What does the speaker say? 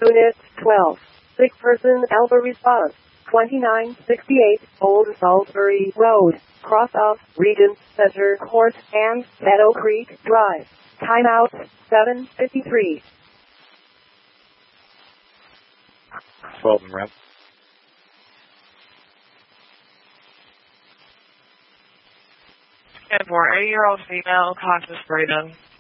Unit 12. Sick person Alpha response. 2968 Old Salisbury Road, cross of Regent Center Court and Meadow Creek Drive. Timeout 7:53. 12 rep. And for 80-year-old female, conscious breathing.